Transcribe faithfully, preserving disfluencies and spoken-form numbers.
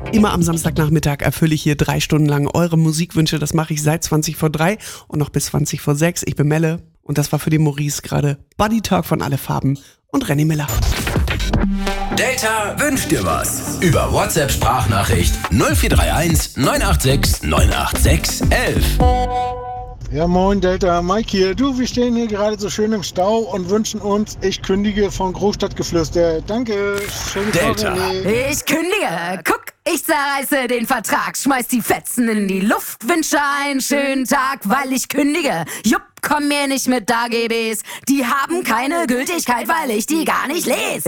Immer am Samstagnachmittag erfülle ich hier drei Stunden lang eure Musikwünsche. Das mache ich seit zwanzig vor drei und noch bis zwanzig vor sechs. Ich bin Melle und das war für den Maurice gerade Buddy Talk von Alle Farben und René Miller. Delta wünscht dir was. Über WhatsApp-Sprachnachricht null vier drei eins neun acht sechs neun acht sechs eins eins. Ja, moin Delta, Mike hier. Du, wir stehen hier gerade so schön im Stau und wünschen uns, ich kündige von Großstadtgeflüster. Danke. Schöne Delta. Ich kündige. Guck, ich zerreiße den Vertrag, schmeiß die Fetzen in die Luft, wünsche einen schönen Tag, weil ich kündige. Jupp, komm mir nicht mit A G Bs. Die haben keine Gültigkeit, weil ich die gar nicht lese.